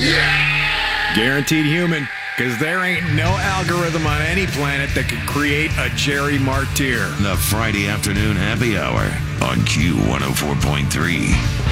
Guaranteed human, because there ain't no algorithm on any planet that could create a Jerry Martyr. The Friday afternoon happy hour on Q104.3.